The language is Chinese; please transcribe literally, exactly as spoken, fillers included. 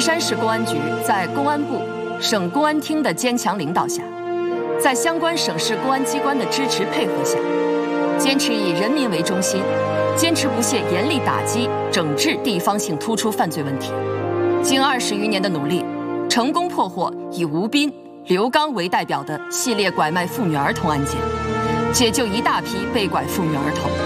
山市公安局在公安部、省公安厅的坚强领导下，在相关省市公安机关的支持配合下，坚持以人民为中心，坚持不懈严厉打击、整治地方性突出犯罪问题。经二十余年的努力，成功破获以吴斌、刘刚为代表的系列拐卖妇女儿童案件，解救一大批被拐妇女儿童。